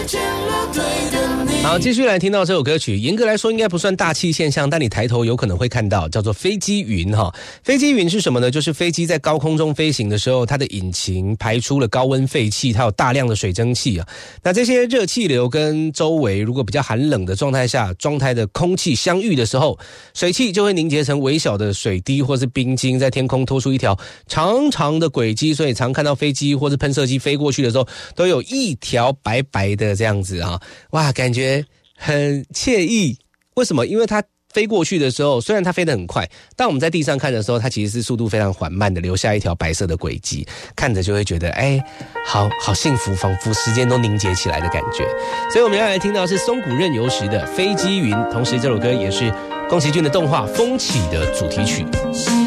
好，继续来听到这首歌曲，严格来说应该不算大气现象，但你抬头有可能会看到，叫做飞机云哈。飞机云是什么呢？就是飞机在高空中飞行的时候，它的引擎排出了高温废气，它有大量的水蒸气啊。那这些热气流跟周围如果比较寒冷的状态下，状态的空气相遇的时候，水汽就会凝结成微小的水滴或是冰晶，在天空拖出一条长长的轨迹，所以常看到飞机或是喷射机飞过去的时候，都有一条白白的这样子啊，哇，感觉很惬意。为什么？因为它飞过去的时候，虽然它飞得很快，但我们在地上看的时候，它其实是速度非常缓慢的，留下一条白色的轨迹，看着就会觉得好幸福，仿佛时间都凝结起来的感觉。所以我们要来听到的是松谷任由实的飞机云，同时这首歌也是宫崎骏的动画《风起》的主题曲。